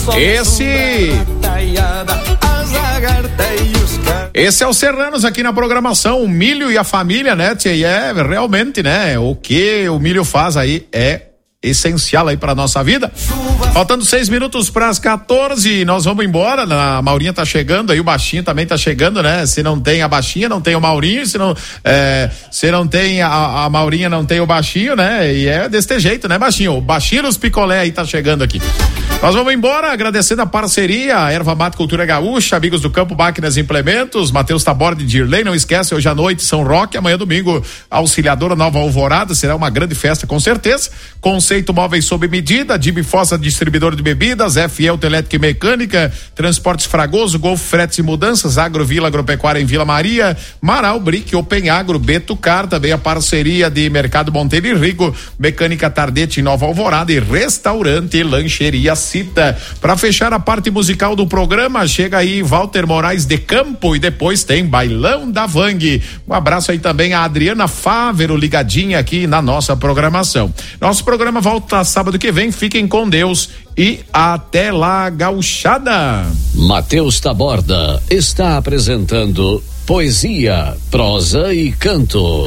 Esse é o Serranos aqui na programação, o Milho e a família, né, tia? E é realmente, né, o que o milho faz aí é essencial aí pra nossa vida. Faltando 6 minutos para as 14, nós vamos embora. A Maurinha tá chegando aí, o Baixinho também tá chegando, né? Se não tem a Baixinha, não tem o Maurinho. Se não tem a Maurinha, não tem o Baixinho, né? E é desse jeito, né, Baixinho? O Baixinho dos Picolé aí tá chegando aqui. Nós vamos embora, agradecendo a parceria, a Erva Mate Cultura Gaúcha, Amigos do Campo, Máquinas e Implementos, Matheus Taborda e Dirley, não esquece, hoje à noite, São Roque, amanhã domingo, Auxiliadora Nova Alvorada, será uma grande festa com certeza. Conceito Móveis sob medida, Jimmy Fossa, distribuidor de bebidas, FE Autoelétrica e Mecânica, Transportes Fragoso, Golf Fretes e Mudanças, Agrovila Agropecuária em Vila Maria, Marau, Brick, Open Agro, Betucar, também a parceria de Mercado Monteiro e Rico, Mecânica Tardete em Nova Alvorada e Restaurante Lancheria Cita. Para fechar a parte musical do programa, chega aí Walter Moraes de Campo e depois tem Bailão da Vang. Um abraço aí também a Adriana Fávero, ligadinha aqui na nossa programação. Nosso programa volta sábado que vem, fiquem com Deus e até lá, gauchada. Matheus Taborda está apresentando poesia, prosa e canto.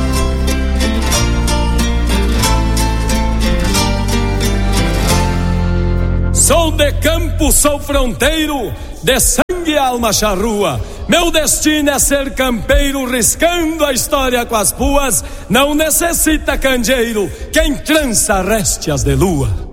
Sou de campo, sou fronteiro, de sangue e alma charrua. Meu destino é ser campeiro, riscando a história com as puas. Não necessita candeeiro, quem trança réstias de lua.